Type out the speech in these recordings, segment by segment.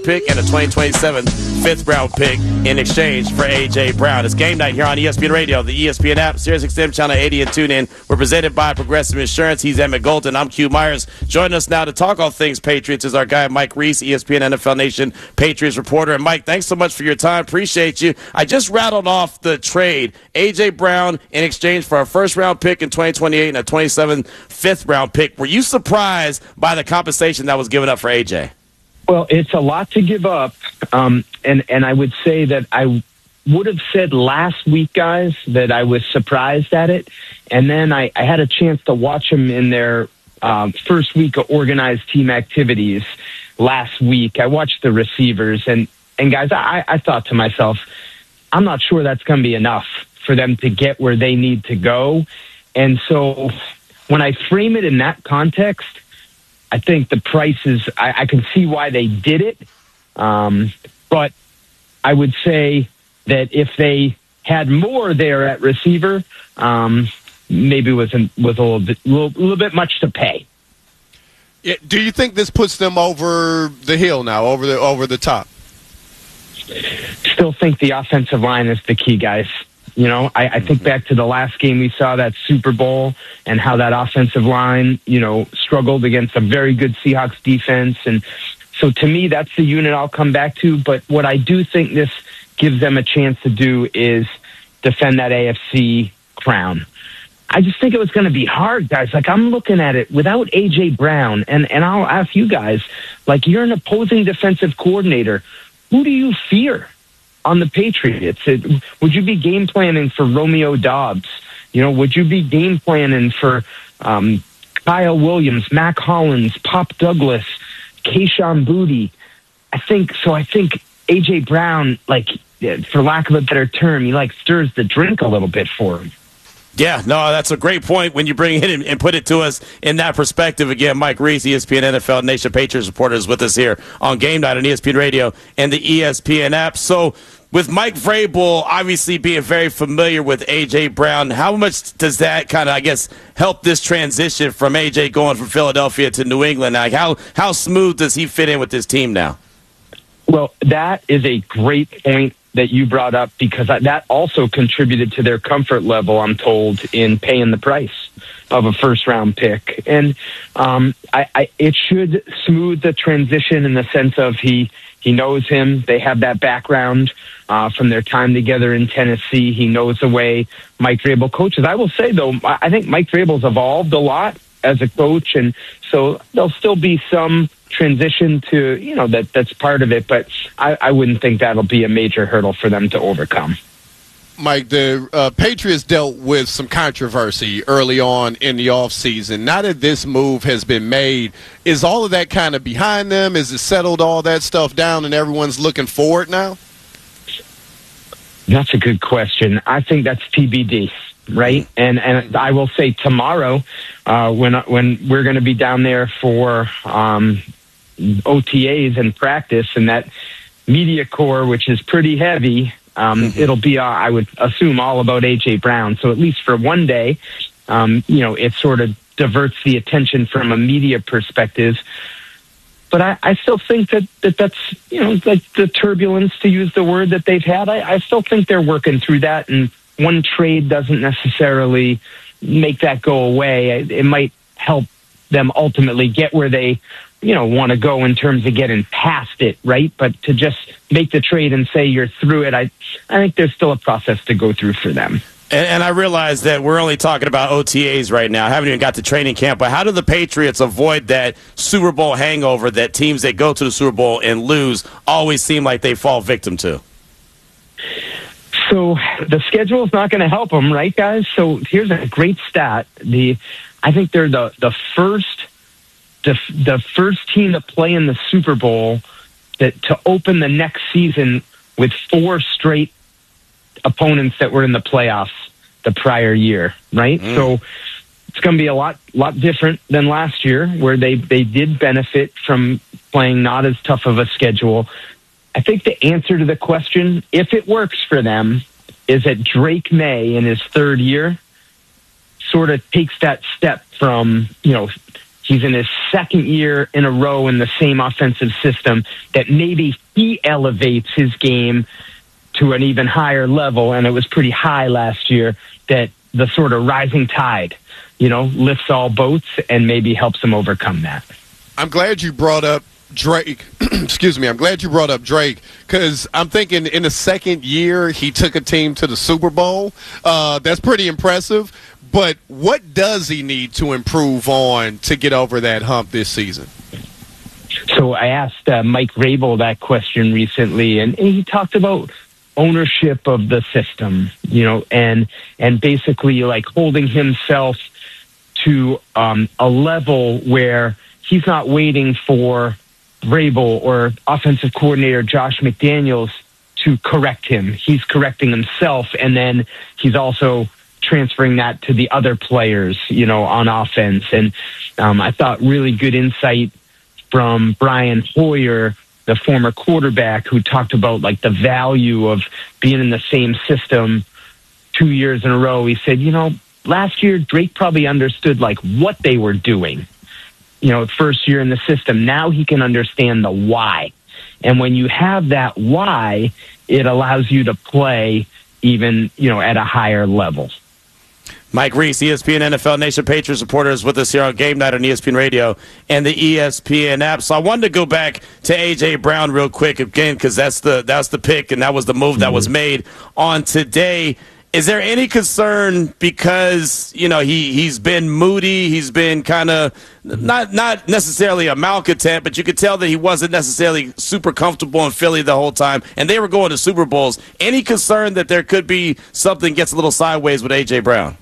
pick and a 2027 fifth round pick in exchange for A.J. Brown. It's game night here on ESPN Radio, the ESPN app, SiriusXM Channel 80 and TuneIn. We're presented by Progressive Insurance. He's Emmett Golden. I'm Q Myers. Joining us now to talk all things Patriots is our guy Mike Reese, ESPN NFL Nation Patriots reporter. And Mike, thanks so much for your time. Appreciate you. I just rattled off the trade. A.J. Brown in exchange for a first round pick in 2028 and a 27 fifth round pick. Were you surprised by the compensation that was given up for A.J.? Well, it's a lot to give up, and I would say that I would have said last week, guys, that I was surprised at it, and then I had a chance to watch them in their first week of organized team activities last week. I watched the receivers, and guys, I thought to myself, I'm not sure that's going to be enough for them to get where they need to go, and so when I frame it in that context, I think the prices, I can see why they did it. But I would say that if they had more there at receiver, maybe it was a little bit much to pay. Yeah, do you think this puts them over the hill now, over the top? Still think the offensive line is the key, guys. You know, I think back to the last game we saw, that Super Bowl, and how that offensive line, struggled against a very good Seahawks defense. And so to me, that's the unit I'll come back to. But what I do think this gives them a chance to do is defend that AFC crown. I just think it was going to be hard, guys. Like, I'm looking at it without A.J. Brown, and I'll ask you guys, like, you're an opposing defensive coordinator. Who do you fear on the Patriots? Would you be game planning for Romeo Doubs? Would you be game planning for Kyle Williams, Mac Hollins, Pop Douglas, Kayshon Boutte? I think A.J. Brown, for lack of a better term, he stirs the drink a little bit for him. Yeah, no, that's a great point when you bring it in and put it to us in that perspective. Again, Mike Reese, ESPN NFL Nation Patriots reporter, is with us here on Game Night on ESPN Radio and the ESPN app. So with Mike Vrabel obviously being very familiar with A.J. Brown, how much does that kind of, help this transition from A.J. going from Philadelphia to New England? Like, how smooth does he fit in with this team now? Well, that is a great point that you brought up, because that also contributed to their comfort level, I'm told, in paying the price of a first-round pick. And it should smooth the transition in the sense of he knows him. They have that background from their time together in Tennessee. He knows the way Mike Vrabel coaches. I will say, though, I think Mike Vrabel's evolved a lot as a coach, and so there'll still be some transition to, that's part of it, but I wouldn't think that'll be a major hurdle for them to overcome. Mike, the Patriots dealt with some controversy early on in the offseason. Now that this move has been made, is all of that kind of behind them? Is it settled all that stuff down and everyone's looking forward now? That's a good question. I think that's TBD, right? And I will say tomorrow, when we're going to be down there for OTAs and practice, and that media core, which is pretty heavy, it'll be, I would assume, all about A.J. Brown. So at least for one day, it sort of diverts the attention from a media perspective. But I still think that's, like the turbulence, to use the word that they've had. I still think they're working through that, and one trade doesn't necessarily make that go away. It might help them ultimately get where they want to go in terms of getting past it, right? But to just make the trade and say you're through it, I think there's still a process to go through for them. And I realize that we're only talking about OTAs right now. I haven't even got to training camp. But how do the Patriots avoid that Super Bowl hangover that teams that go to the Super Bowl and lose always seem like they fall victim to? So the schedule is not going to help them, right, guys? So here's a great stat. I think they're the first team to play in the Super Bowl to open the next season with 4 straight opponents that were in the playoffs the prior year, right? So it's going to be a lot different than last year, where they did benefit from playing not as tough of a schedule. I think the answer to the question, if it works for them, is that Drake May in his third year sort of takes that step from, he's in his second year in a row in the same offensive system, that maybe he elevates his game to an even higher level, and it was pretty high last year, that the sort of rising tide, lifts all boats and maybe helps him overcome that. I'm glad you brought up Drake. Excuse me. I'm glad you brought up Drake, because I'm thinking in the second year he took a team to the Super Bowl. That's pretty impressive. But what does he need to improve on to get over that hump this season? So I asked Mike Vrabel that question recently, and he talked about ownership of the system, and basically like holding himself to a level where he's not waiting for Vrabel or offensive coordinator Josh McDaniels to correct him. He's correcting himself, and then he's also transferring that to the other players, on offense. And I thought really good insight from Brian Hoyer, the former quarterback, who talked about like the value of being in the same system 2 years in a row. He said, last year Drake probably understood like what they were doing, first year in the system. Now he can understand the why. And when you have that why, it allows you to play even, at a higher level. Mike Reese, ESPN NFL Nation Patriots reporter, is with us here on Game Night on ESPN Radio and the ESPN app. So I wanted to go back to A.J. Brown real quick again, because that's the pick and that was the move that was made on today. Is there any concern because, he's been moody, he's been kind of not necessarily a malcontent, but you could tell that he wasn't necessarily super comfortable in Philly the whole time, and they were going to Super Bowls. Any concern that there could be something gets a little sideways with A.J. Brown?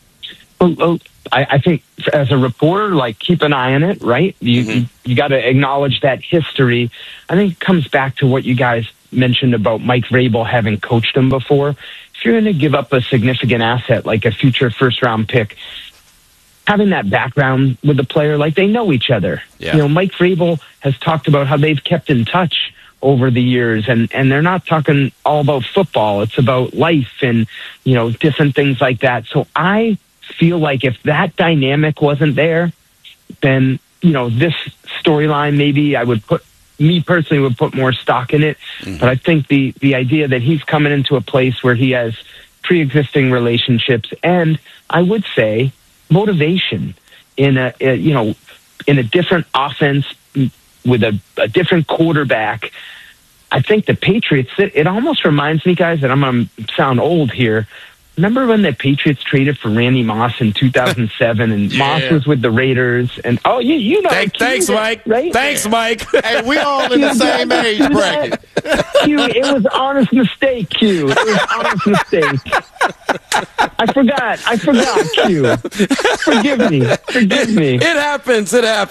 Well, I think as a reporter, like, keep an eye on it, right? You got to acknowledge that history. I think it comes back to what you guys mentioned about Mike Vrabel having coached him before. If you're going to give up a significant asset like a future first-round pick, having that background with the player, like they know each other. Yeah. Mike Vrabel has talked about how they've kept in touch over the years, and they're not talking all about football. It's about life and, different things like that. So I feel like if that dynamic wasn't there, then, this storyline, maybe me personally would put more stock in it. But I think the idea that he's coming into a place where he has pre-existing relationships and, I would say, motivation in a different offense with a different quarterback. I think the Patriots, it almost reminds me, guys, that I'm going to sound old here. Remember when the Patriots traded for Randy Moss in 2007, and Moss was with the Raiders? And you know, thanks, Mike. Right? Thanks, Mike. Hey, we all in the same age bracket. Q, it was an honest mistake, Q. It was an honest mistake. I forgot, Q. Forgive me. It happens.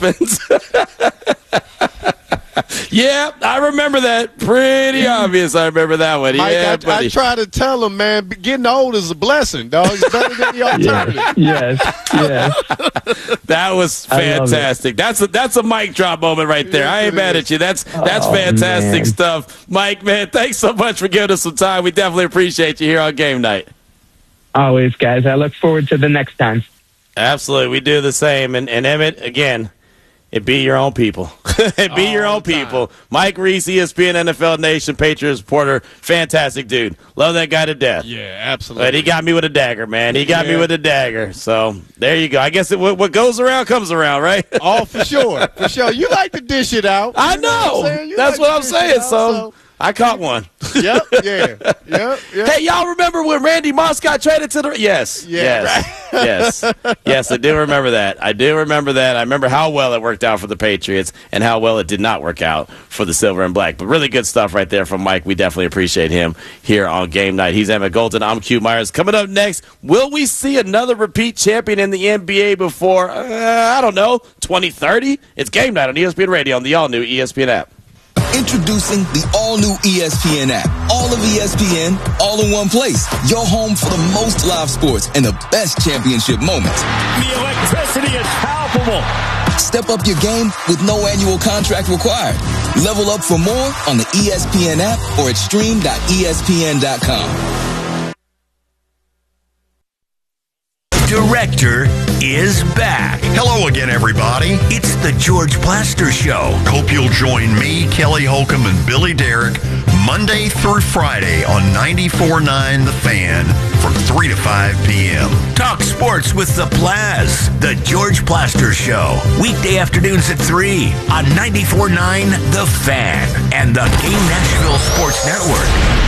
Yeah, I remember that. Pretty obvious. I remember that one. Mike, yeah, I try to tell him, man, getting old is a blessing, dog. It's better than the alternative. Yes. That was fantastic. That's a mic drop moment right there. I ain't mad at you. That's fantastic stuff. Mike, man, thanks so much for giving us some time. We definitely appreciate you here on Game Night. Always, guys. I look forward to the next time. Absolutely. We do the same. And Emmett, again, it be your own people. It be your own people. Mike Reese, ESPN NFL Nation Patriots reporter. Fantastic dude. Love that guy to death. Yeah, absolutely. But he got me with a dagger, man. He got me with a dagger. So there you go. I guess what goes around comes around, right? Oh, for sure. For sure. You like to dish it out. I know. That's what I'm saying. So I caught one. Yep. Hey, y'all remember when Randy Moss got traded to the? Yes. Yes. I do remember that. I remember how well it worked out for the Patriots and how well it did not work out for the Silver and Black. But really good stuff right there from Mike. We definitely appreciate him here on Game Night. He's Emmett Golden. I'm Q Myers. Coming up next, will we see another repeat champion in the NBA before, 2030? It's Game Night on ESPN Radio on the all-new ESPN app. Introducing the all-new ESPN app. All of ESPN, all in one place. Your home for the most live sports and the best championship moments. The electricity is palpable. Step up your game with no annual contract required. Level up for more on the ESPN app or at stream.espn.com. Director is back. Hello again, everybody. It's the George Plaster Show. Hope you'll join me, Kelly Holcomb, and Billy Derrick Monday through Friday on 94.9 The Fan from 3 to 5 p.m. Talk sports with the Plaz. The George Plaster Show. Weekday afternoons at 3 on 94.9 The Fan and the Game Nashville Sports Network.